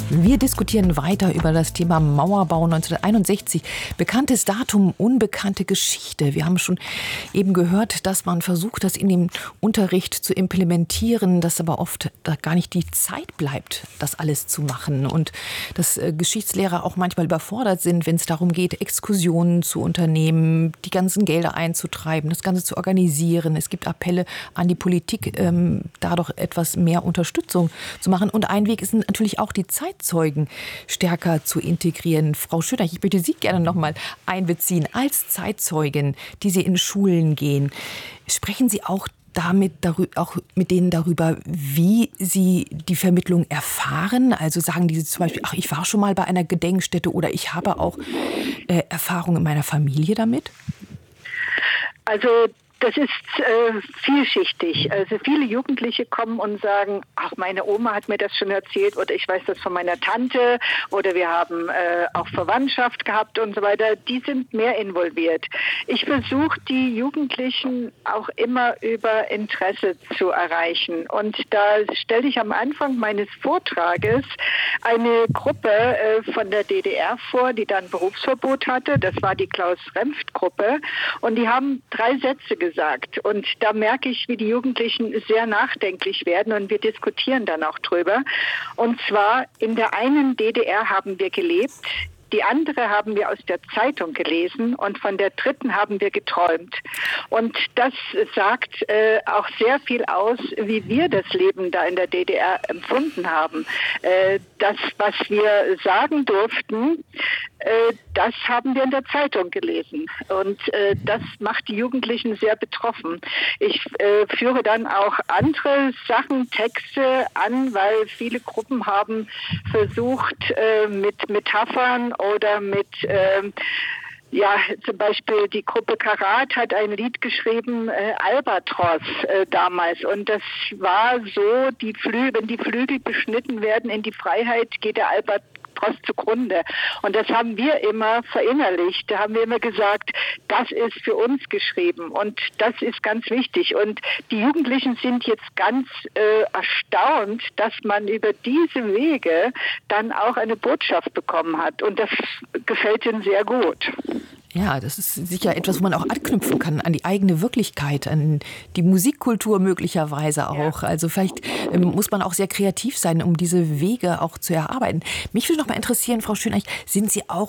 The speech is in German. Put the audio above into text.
Wir diskutieren weiter über das Thema Mauerbau 1961. Bekanntes Datum, unbekannte Geschichte. Wir haben schon eben gehört, dass man versucht, das in den Unterricht zu implementieren, dass aber oft da gar nicht die Zeit bleibt, das alles zu machen. Und dass Geschichtslehrer auch manchmal überfordert sind, wenn es darum geht, Exkursionen zu unternehmen, die ganzen Gelder einzutreiben, das Ganze zu organisieren. Es gibt Appelle an die Politik, da doch etwas mehr Unterstützung zu machen. Und ein Weg ist natürlich auch die Zeitzeugen stärker zu integrieren. Frau Schöneich, ich möchte Sie gerne noch mal einbeziehen als Zeitzeugin, die Sie in Schulen gehen. Sprechen Sie auch mit denen darüber, wie sie die Vermittlung erfahren? Also sagen die zum Beispiel, ach, ich war schon mal bei einer Gedenkstätte oder ich habe auch Erfahrung in meiner Familie damit? Also das ist vielschichtig. Also viele Jugendliche kommen und sagen, ach, meine Oma hat mir das schon erzählt oder ich weiß das von meiner Tante oder wir haben auch Verwandtschaft gehabt und so weiter. Die sind mehr involviert. Ich versuche, die Jugendlichen auch immer über Interesse zu erreichen. Und da stelle ich am Anfang meines Vortrages eine Gruppe von der DDR vor, die dann Berufsverbot hatte. Das war die Klaus-Remft-Gruppe. Und die haben 3 Sätze gesagt. Und da merke ich, wie die Jugendlichen sehr nachdenklich werden und wir diskutieren dann auch drüber. Und zwar, in der einen DDR haben wir gelebt, die andere haben wir aus der Zeitung gelesen und von der dritten haben wir geträumt. Und das sagt auch sehr viel aus, wie wir das Leben da in der DDR empfunden haben. Das, was wir sagen durften, das haben wir in der Zeitung gelesen. Und das macht die Jugendlichen sehr betroffen. Ich führe dann auch andere Sachen, Texte an, weil viele Gruppen haben versucht, mit Metaphern oder mit zum Beispiel die Gruppe Karat hat ein Lied geschrieben, Albatros damals. Und das war so, wenn die Flügel beschnitten werden in die Freiheit, geht der Albatros zugrunde. Und das haben wir immer verinnerlicht. Da haben wir immer gesagt, das ist für uns geschrieben. Und das ist ganz wichtig. Und die Jugendlichen sind jetzt ganz erstaunt, dass man über diese Wege dann auch eine Botschaft bekommen hat. Und das gefällt ihnen sehr gut. Ja, das ist sicher etwas, wo man auch anknüpfen kann an die eigene Wirklichkeit, an die Musikkultur möglicherweise auch. Ja. Also vielleicht muss man auch sehr kreativ sein, um diese Wege auch zu erarbeiten. Mich würde noch mal interessieren, Frau Schöneich, sind Sie auch